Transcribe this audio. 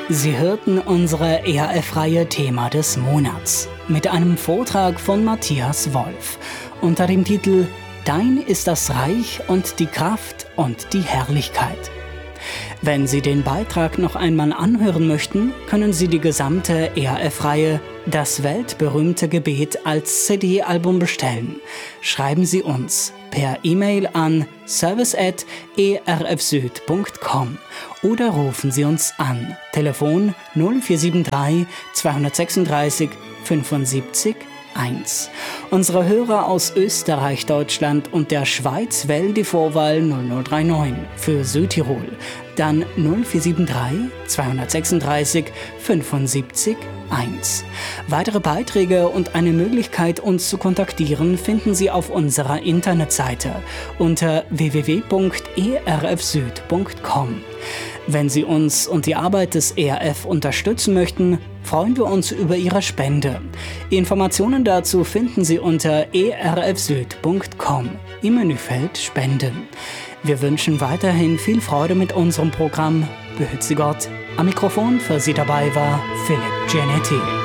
Sie hörten unsere ERF-Reihe Thema des Monats mit einem Vortrag von Matthias Wolf unter dem Titel Dein ist das Reich und die Kraft und die Herrlichkeit. Wenn Sie den Beitrag noch einmal anhören möchten, können Sie die gesamte ERF-Reihe Das weltberühmte Gebet als CD-Album bestellen. Schreiben Sie uns per E-Mail an service@erfsüd.com oder rufen Sie uns an. Telefon 0473 236 75 1. Unsere Hörer aus Österreich, Deutschland und der Schweiz wählen die Vorwahl 0039 für Südtirol. Dann 0473 236 75 1. Weitere Beiträge und eine Möglichkeit, uns zu kontaktieren, finden Sie auf unserer Internetseite unter www.erfsüd.com. Wenn Sie uns und die Arbeit des ERF unterstützen möchten, freuen wir uns über Ihre Spende. Informationen dazu finden Sie unter erfsüd.com im Menüfeld Spenden. Wir wünschen weiterhin viel Freude mit unserem Programm. Behüte Sie Gott. Am Mikrofon für Sie dabei war Philipp Gianetti.